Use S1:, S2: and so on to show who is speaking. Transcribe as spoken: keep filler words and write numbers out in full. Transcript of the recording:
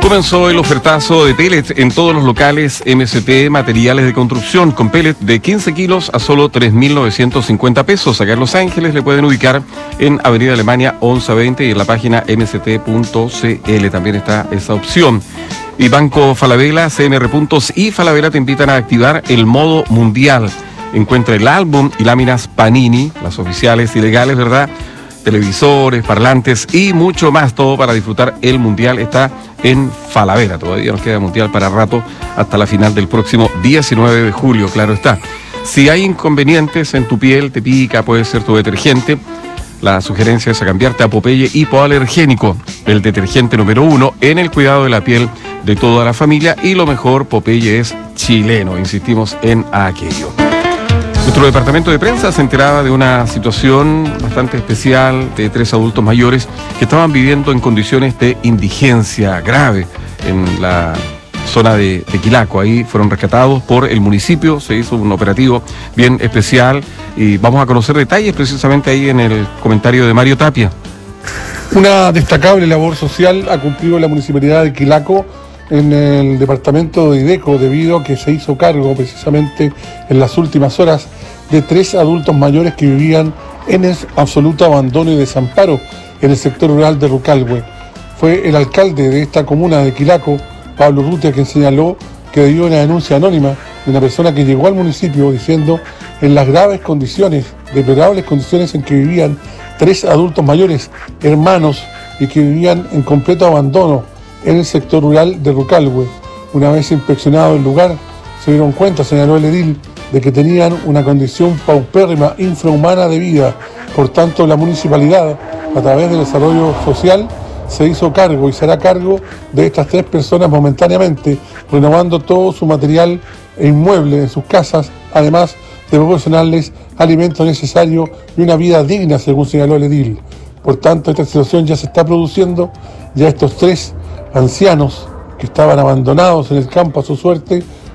S1: Comenzó el ofertazo de pellet en todos los locales M S T Materiales de Construcción, con pellet de quince kilos a solo tres mil novecientos cincuenta pesos. Acá en Los Ángeles le pueden ubicar en Avenida Alemania once veinte y en la página m s t punto c l también está esa opción. Y Banco Falabella, C M R Puntos y Falabella te invitan a activar el modo mundial. Encuentra el álbum y láminas Panini, las oficiales y legales, ¿verdad? Televisores, parlantes y mucho más, todo para disfrutar el mundial. Está en Falabella, todavía nos queda mundial para rato, hasta la final del próximo diecinueve de julio, claro está. Si hay inconvenientes en tu piel, te pica, puede ser tu detergente, la sugerencia es a cambiarte a Popeye Hipoalergénico, el detergente número uno en el cuidado de la piel de toda la familia, y lo mejor, Popeye es chileno, insistimos en aquello. Nuestro departamento de prensa se enteraba de una situación bastante especial de tres adultos mayores que estaban viviendo en condiciones de indigencia grave en la zona de, de Quilaco. Ahí fueron rescatados por el municipio, se hizo un operativo bien especial y vamos a conocer detalles precisamente ahí en el comentario de Mario Tapia.
S2: Una destacable labor social ha cumplido la municipalidad de Quilaco en el departamento de IDECO, debido a que se hizo cargo precisamente en las últimas horas de tres adultos mayores que vivían en el absoluto abandono y desamparo en el sector rural de Rucalhue. Fue el alcalde de esta comuna de Quilaco, Pablo Urrutia, quien señaló que debido a una denuncia anónima de una persona que llegó al municipio diciendo en las graves condiciones, deplorables condiciones en que vivían tres adultos mayores, hermanos, y que vivían en completo abandono en el sector rural de Rucalhue. Una vez inspeccionado el lugar, se dieron cuenta, señaló el edil, de que tenían una condición paupérrima, infrahumana de vida. Por tanto, la municipalidad, a través del desarrollo social, se hizo cargo y se hará cargo de estas tres personas momentáneamente, renovando todo su material e inmueble en sus casas, además de proporcionarles alimentos necesarios y una vida digna, según señaló el edil. Por tanto, esta situación ya se está produciendo, ya estos tres ancianos que estaban abandonados en el campo a su suerte